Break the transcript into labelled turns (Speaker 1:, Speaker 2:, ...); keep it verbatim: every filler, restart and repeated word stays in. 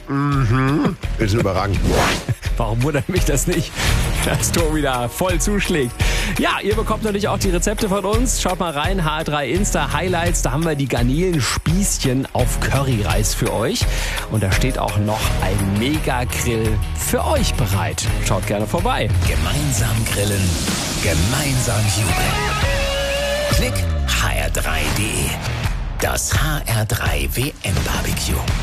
Speaker 1: Mhm. Ist überragend.
Speaker 2: Warum wundert mich das nicht, dass Tobi da voll zuschlägt? Ja, ihr bekommt natürlich auch die Rezepte von uns. Schaut mal rein, H R drei Insta Highlights. Da haben wir die Garnelenspießchen auf Curryreis für euch. Und da steht auch noch ein Mega-Grill für euch bereit. Schaut gerne vorbei.
Speaker 3: Gemeinsam grillen, gemeinsam jubeln. Klick H R drei punkt de. Das H R drei W M Barbecue.